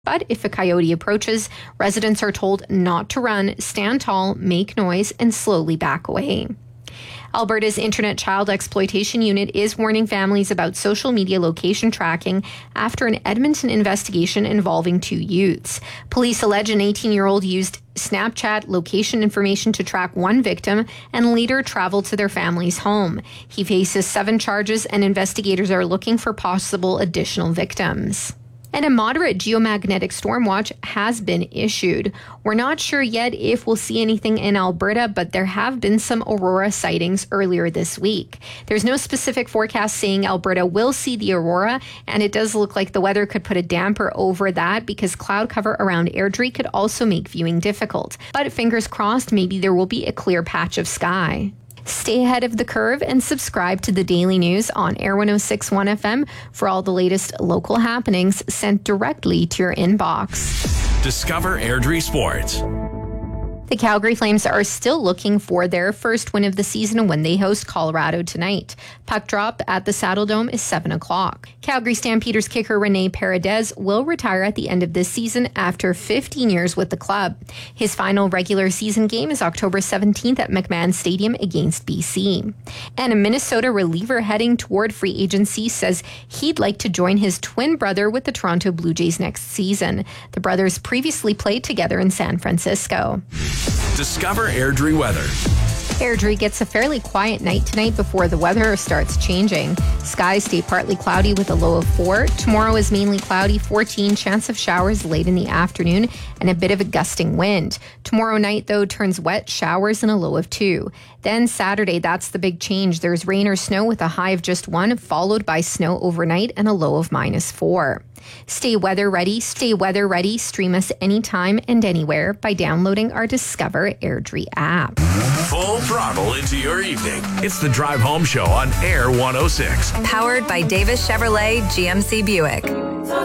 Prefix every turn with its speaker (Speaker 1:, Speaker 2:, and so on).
Speaker 1: But if a coyote approaches, residents are told not to run, stand tall, make noise, and slowly back away. Alberta's Internet Child Exploitation Unit is warning families about social media location tracking after an Edmonton investigation involving 2 youths. Police allege an 18-year-old used Snapchat location information to track one victim and later traveled to their family's home. He faces 7 charges, and investigators are looking for possible additional victims. And a moderate geomagnetic storm watch has been issued. We're not sure yet if we'll see anything in Alberta, but there have been some aurora sightings earlier this week. There's no specific forecast saying Alberta will see the aurora, and it does look like the weather could put a damper over that because cloud cover around Airdrie could also make viewing difficult. But fingers crossed, maybe there will be a clear patch of sky. Stay ahead of the curve and subscribe to the Daily News on Air 106.1 FM for all the latest local happenings sent directly to your inbox.
Speaker 2: Discover Airdrie Sports.
Speaker 1: The Calgary Flames are still looking for their first win of the season when they host Colorado tonight. Puck drop at the Saddledome is 7 o'clock. Calgary Stampeders kicker Rene Paredes will retire at the end of this season after 15 years with the club. His final regular season game is October 17th at McMahon Stadium against BC. And a Minnesota reliever heading toward free agency says he'd like to join his twin brother with the Toronto Blue Jays next season. The brothers previously played together in San Francisco.
Speaker 2: Discover Airdrie weather.
Speaker 1: Airdrie gets a fairly quiet night tonight before the weather starts changing. Skies stay partly cloudy with a low of 4. Tomorrow is mainly cloudy, 14, chance of showers late in the afternoon, and a bit of a gusting wind. Tomorrow night, though, turns wet, showers, and a low of 2. Then Saturday, that's the big change. There's rain or snow with a high of just 1, followed by snow overnight and a low of -4. Stay weather ready. Stream us anytime and anywhere by downloading our Discover Airdrie app.
Speaker 2: Full throttle into your evening. It's the Drive Home Show on Air 106.
Speaker 3: Powered by Davis Chevrolet GMC Buick.